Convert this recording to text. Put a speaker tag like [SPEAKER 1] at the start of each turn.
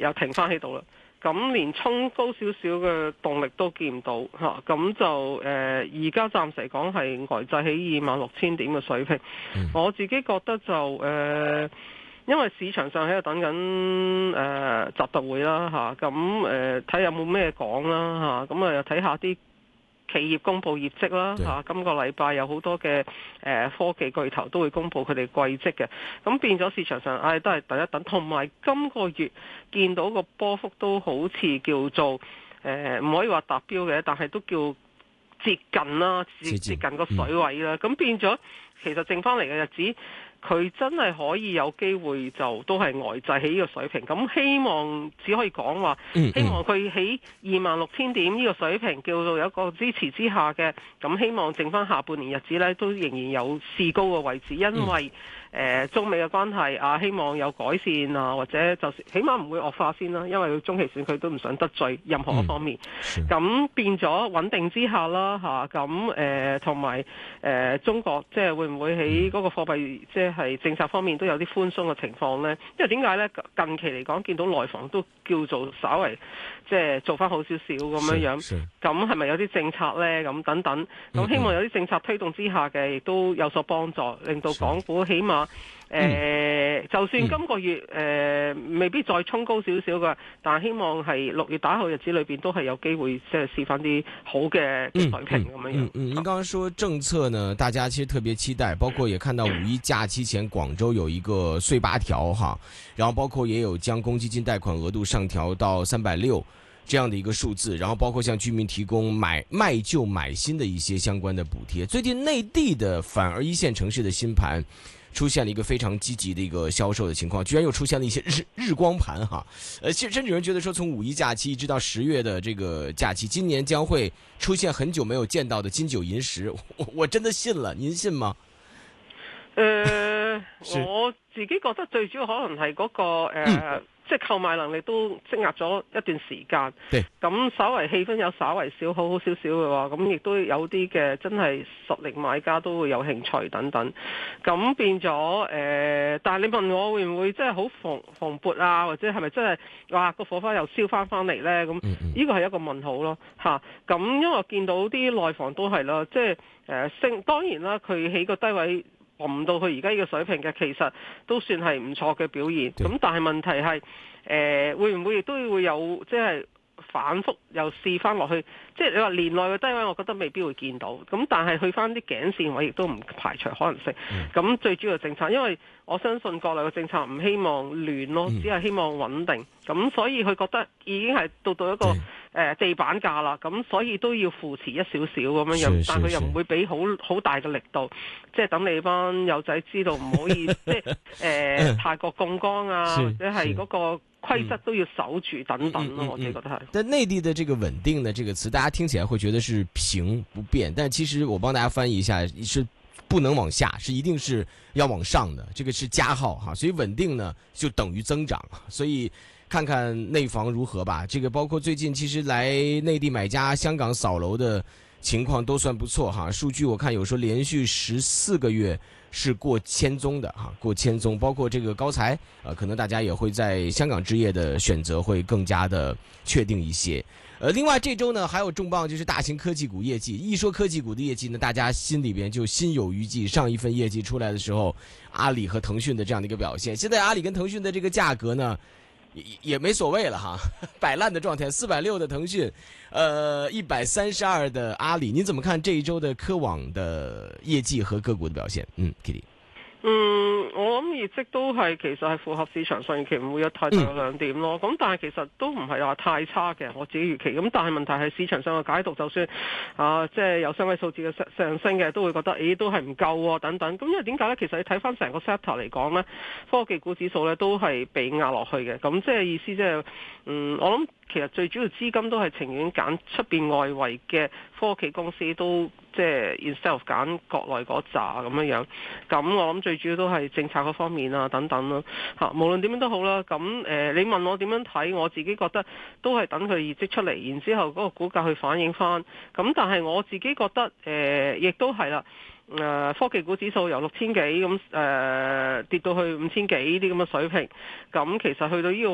[SPEAKER 1] 又停翻喺度啦。咁連衝高少少嘅動力都見唔到嚇，咁就而家暫時嚟講係呆滯喺26,000點嘅水平。我自己覺得就因為市場上喺度等緊習特會啦嚇，咁睇有冇咩講啦嚇，咁又睇下啲企業公布業績啦嚇，今個禮拜有好多嘅科技巨頭都會公布佢哋季績嘅，咁變咗市場上都係等一等，同埋今個月見到個波幅都好似叫做唔可以話達標嘅，但係都叫接近啦，接近個水位啦，咁變咗其實剩翻嚟嘅日子，佢真係可以有機會就都係呆滯喺呢個水平，咁希望只可以講話，希望佢喺26,000點呢個水平叫做有一個支持之下嘅，咁希望剩翻下半年日子呢都仍然有試高嘅位置，因為中美嘅關係希望有改善啊，或者就起碼唔會惡化先啦，因為中期選佢都唔想得罪任何一方面，咁變咗穩定之下啦咁同埋中國即係會唔會喺嗰個貨幣即係政策方面都有啲寬鬆嘅情況呢？因為點解呢？近期嚟講見到內房都叫做稍為即係做翻好少少咁樣，咁係咪有啲政策呢？咁等等，咁希望有啲政策推動之下嘅，亦都有所幫助，令到港股起碼就算今個月未必再衝高少少嘅，但係希望係6月打後日子裏邊都係有機會即係試翻啲好嘅水平咁樣。
[SPEAKER 2] 您剛剛說政策呢，大家其實特別期待，包括也看到5·1假期前廣州有一個稅8條哈，然後包括也有將公積金貸款額度上調到360這樣的一個數字，然後包括向居民提供賣舊買新的一些相關的補貼。最近內地的反而1線城市的新盤出現了一個非常積極的一個銷售的情況，居然又出現了一些日光盤哈。甚至有人覺得說，從5·1假期一直到10月的這個假期，今年將會出現很久沒有見到的金九銀十。我真的信了，您信嗎？
[SPEAKER 1] 我自己覺得最主要可能係嗰個即係購買能力都積壓咗一段時間，咁稍為氣氛有稍為好少少嘅話，咁亦都有啲嘅真係實力買家都會有興趣等等，咁變咗但係你問我會唔會真係好蓬勃啊，或者係咪真係哇個火花又燒翻嚟呢？咁呢個係一個問號咯嚇。咁因為我見到啲內房都係啦，即係升，當然啦，佢起個低位唔到佢而家呢個水平嘅，其實都算係唔錯嘅表現。咁但係問題係會唔會亦都會有即係反覆又試翻落去？即係你話年內嘅低位，我覺得未必會見到。咁但係去翻啲頸線位，亦都唔排除可能性。咁最主要政策，因為我相信國內嘅政策唔希望亂咯，只係希望穩定。咁所以佢覺得已經係到一個地板價啦，咁所以都要扶持一少少咁樣，但佢又唔會俾好大嘅力度，即係等你班友仔知道唔可以即係太過槓桿啊，或者係嗰個規則都要守住等等咯，我自己覺得係。
[SPEAKER 2] 但內地的這個穩定的這個詞，大家聽起來會覺得是平不變，但其實我幫大家翻譯一下，是不能往下，是一定是要往上的，這個是加號哈，所以穩定呢就等於增長，所以看看內房如何吧。這個包括最近其實來內地買家香港掃樓的情況都算不錯哈，數據我看有說連續14個月是過千宗的哈，過千宗，包括這個高才可能大家也會在香港置業的選擇會更加的確定一些。另外這周呢還有重磅，就是大型科技股業績。一說科技股的業績呢，大家心裏邊就心有餘悸。上一份業績出來的時候，阿里和騰訊的這樣的一個表現，現在阿里跟騰訊的這個價格呢也沒所謂了哈，擺爛的狀態，460的騰訊，132的阿里，您怎麼看這一周的科網的業績和個股的表現？Kitty。
[SPEAKER 1] 我諗業績都係其實係符合市場上預期，唔會有太大嘅亮點咯。咁但係其實都唔係話太差嘅，我自己預期。咁但係問題係市場上嘅解讀，就算即係有雙位數字嘅上升嘅，都會覺得都係唔夠等等。咁因為點解呢？其實你睇翻成個 sector 嚟講呢，科技股指數呢都係被壓落去嘅。咁即係意思即係我諗其實最主要資金都係情願揀出邊外圍嘅科技公司，都即係 instead of 揀國內嗰扎咁樣。咁我諗最主要都係政策嗰方面啊等等咯嚇。無論點樣都好啦。咁你問我點樣睇，我自己覺得都係等佢業績出嚟，然之後嗰個股價去反映翻。咁但係我自己覺得亦都係啦。科技股指數由6000幾咁跌到去5000幾啲咁嘅水平，咁其實去到呢個